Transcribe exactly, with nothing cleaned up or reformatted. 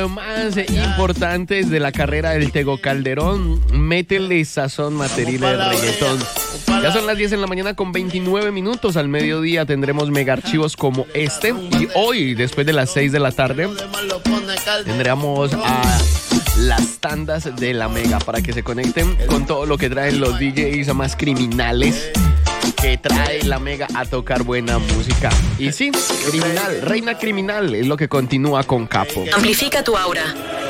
Más importantes de la carrera del Tego Calderón, métele sazón material de reggaetón. Ya son las diez en la mañana con veintinueve minutos. Al mediodía tendremos mega archivos como este. Y hoy, después de las seis de la tarde, tendremos a las tandas de la mega para que se conecten con todo lo que traen los D Js más criminales que trae la mega a tocar buena música. Y sí, criminal, reina criminal es lo que continúa con Capo. Amplifica tu aura.